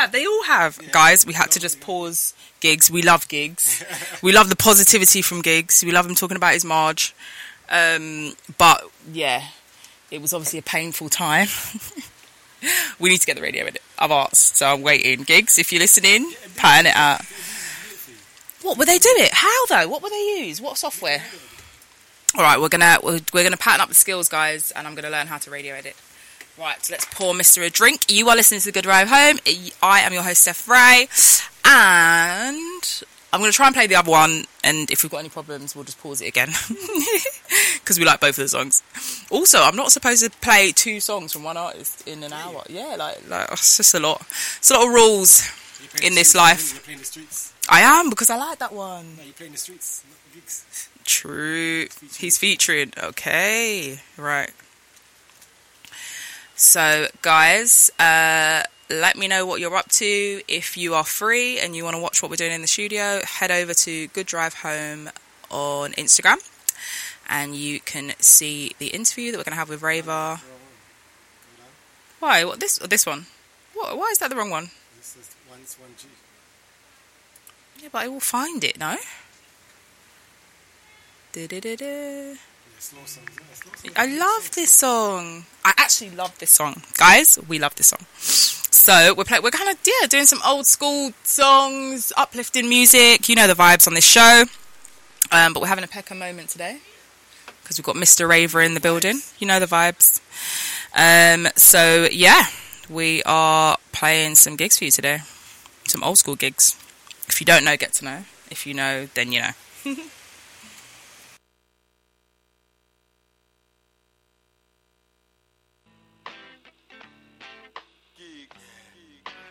have. They all have. Yeah. Guys, we had to just pause gigs. We love gigs. We love the positivity from gigs. We love him talking about his Marge. But, yeah, it was obviously a painful time. We need to get the radio edit. I've asked, so I'm waiting. Gigs, if you're listening, pattern it out. What would they do it? How, though? What would they use? What software? All right, we're gonna pattern up the skills, guys, and I'm gonna learn how to radio edit. Right, so let's pour Mr. a drink. You are listening to The Good Drive Home. I am your host, Steph Ray, and I'm gonna try and play the other one. And if we've got any problems, we'll just pause it again because we like both of the songs. Also, I'm not supposed to play 2 songs from one artist in an hour. Yeah, like it's just a lot. It's a lot of rules in this life. You're playing the streets. I am, because I like that one. No, you're playing the streets, not the gigs. True. He's featuring. Okay. Right. So, guys, let me know what you're up to. If you are free and you want to watch what we're doing in the studio, head over to Good Drive Home on Instagram, and you can see the interview that we're going to have with Raver. Why? What, this one? What? Why is that the wrong one? This is 1G. Yeah, but I will find it, no? I love this song. I actually love this song. Guys, we love this song. So we're kind of doing some old school songs, uplifting music. You know the vibes on this show. But we're having a pecker moment today because we've got Mr. Raver in the building. You know the vibes. So yeah, we are playing some gigs for you today. Some old school gigs. If you don't know, get to know. If you know, then you know.